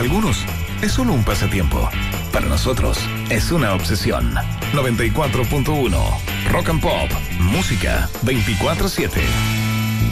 algunos es solo un pasatiempo. Para nosotros es una obsesión. 94.1 Rock and Pop, música 24/7.